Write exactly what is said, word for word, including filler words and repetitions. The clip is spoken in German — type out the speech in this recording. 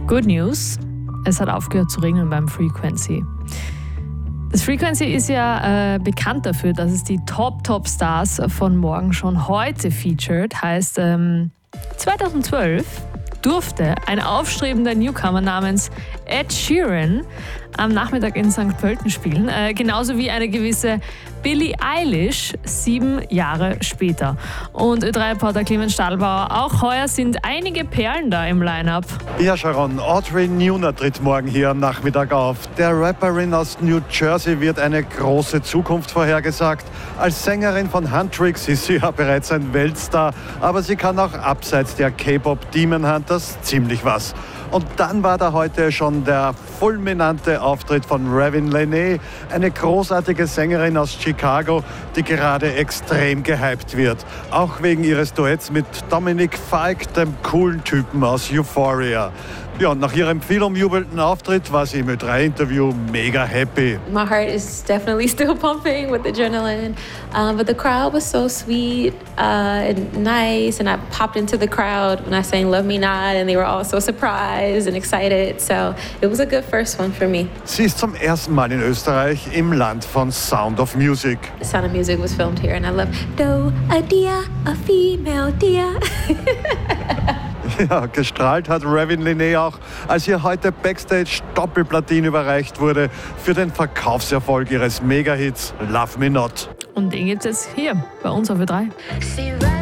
Good News, es hat aufgehört zu regnen beim Frequency. Das Frequency ist ja äh, bekannt dafür, dass es die Top-Top-Stars von morgen schon heute featured. Heißt, ähm, zweitausendzwölf durfte ein aufstrebender Newcomer namens Ed Sheeran am Nachmittag in Sankt Pölten spielen, äh, genauso wie eine gewisse Billie Eilish sieben Jahre später. Und Ö drei Reporter Clemens Stadelbauer, auch heuer sind einige Perlen da im Line-Up. Ja, Sharon, Audrey Newner tritt morgen hier am Nachmittag auf. Der Rapperin aus New Jersey wird eine große Zukunft vorhergesagt. Als Sängerin von Huntrix ist sie ja bereits ein Weltstar, aber sie kann auch abseits der K-Pop Demon Hunters ziemlich was. Und dann war da heute schon der fulminante Auftritt von Ravin Lenae, eine großartige Sängerin aus Chicago, die gerade extrem gehypt wird. Auch wegen ihres Duetts mit Dominic Fike, dem coolen Typen aus Euphoria. Ja, und nach ihrem viel umjubelten Auftritt war sie im Ö drei Interview mega happy. My heart is definitely still pumping with adrenaline, um, but the crowd was so sweet uh, and nice, and I popped into the crowd when I sang Love Me Not, and they were all so surprised and excited, so it was a good first one for me. Sie ist zum ersten Mal in Österreich im Land von Sound of Music. The Sound of Music was filmed here, and I love Do, a deer, a female deer. Ja, gestrahlt hat Ravin Lenae auch, als ihr heute Backstage Doppelplatin überreicht wurde für den Verkaufserfolg ihres Megahits Love Me Not. Und den gibt's jetzt hier bei uns auf Ö drei.